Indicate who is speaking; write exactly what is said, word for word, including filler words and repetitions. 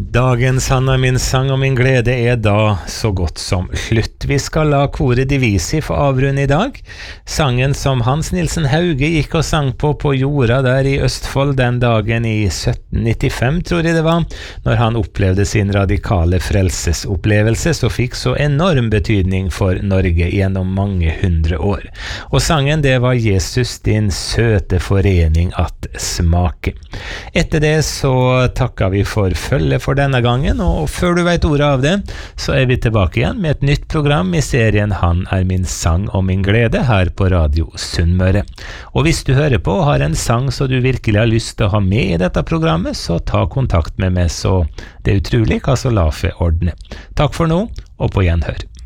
Speaker 1: Dagens Han er min sang og min glede er da så godt som slutt. Vi skal la koret Divisi få avrunde i dag. Sangen som Hans Nilsen Hauge gikk og sang på på jorda der i Østfold den dagen i sytten nittifem, tror jeg det var, når han opplevde sin radikale frelsesopplevelse, så fikk så enorm betydning for Norge gjennom mange hundre år. Og sangen det var Jesus din søte forening at smake. Etter det så takka vi for følge for denne gangen, og før du vet ordet av det, så er vi tilbake igjen med et nytt program i serien Han er min sang og min glede her på Radio Sunnmøre. Og hvis du hører på og har en sang som du virkelig har lyst til å ha med i dette programmet, så ta kontakt med meg, så det er utrolig hva så Lafe ordner. Takk for nå, og på gjenhør.